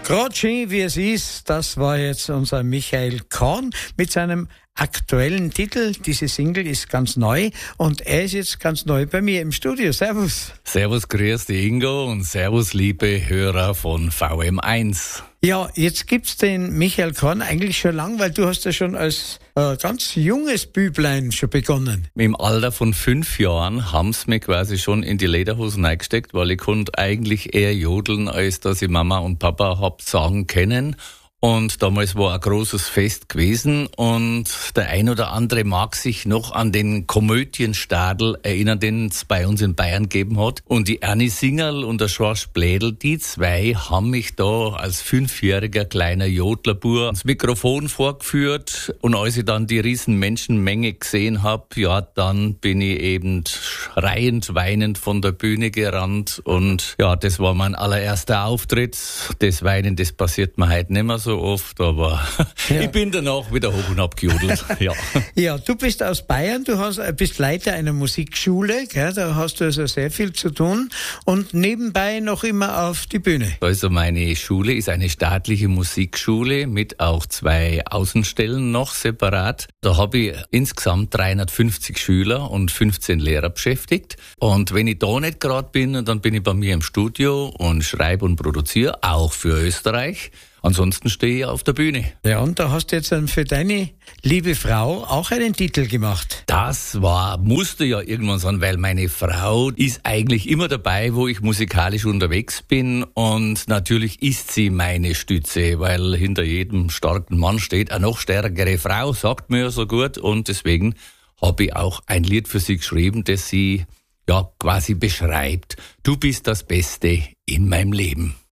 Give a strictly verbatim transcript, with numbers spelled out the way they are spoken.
Gerade schön, wie es ist, das war jetzt unser Michael Korn mit seinem aktuellen Titel. Diese Single ist ganz neu und er ist jetzt ganz neu bei mir im Studio. Servus. Servus, grüß dich Ingo und servus, liebe Hörer von V M eins. Ja, jetzt gibt's den Michael Korn eigentlich schon lang, weil du hast ja schon als äh, ganz junges Büblein schon begonnen. Im Alter von fünf Jahren haben sie mich quasi schon in die Lederhosen eingesteckt, weil ich konnte eigentlich eher jodeln, als dass ich Mama und Papa hab sagen können. Und damals war ein großes Fest gewesen und der ein oder andere mag sich noch an den Komödienstadel erinnern, den es bei uns in Bayern gegeben hat. Und die Ernie Singerl und der Schorsch Blädel, die zwei haben mich da als fünfjähriger kleiner Jodlerbur ans Mikrofon vorgeführt. Und als ich dann die riesen Menschenmenge gesehen habe, ja, dann bin ich eben schreiend, weinend von der Bühne gerannt. Und ja, das war mein allererster Auftritt. Das Weinen, das passiert mir heute nicht mehr so oft, aber ja. Ich bin danach wieder hoch und abgejodelt. Ja. Ja, du bist aus Bayern, du hast, bist Leiter einer Musikschule, gell? Da hast du also sehr viel zu tun und nebenbei noch immer auf die Bühne. Also meine Schule ist eine staatliche Musikschule mit auch zwei Außenstellen noch separat. Da habe ich insgesamt dreihundertfünfzig Schüler und fünfzehn Lehrer beschäftigt. Und wenn ich da nicht gerade bin, dann bin ich bei mir im Studio und schreibe und produziere, auch für Österreich. Ansonsten stehe ich auf der Bühne. Ja, und da hast du jetzt für deine liebe Frau auch einen Titel gemacht. Das war, musste ja irgendwann sein, weil meine Frau ist eigentlich immer dabei, wo ich musikalisch unterwegs bin. Und natürlich ist sie meine Stütze, weil hinter jedem starken Mann steht eine noch stärkere Frau, sagt mir so gut. Und deswegen habe ich auch ein Lied für sie geschrieben, das sie ja quasi beschreibt. Du bist das Beste in meinem Leben.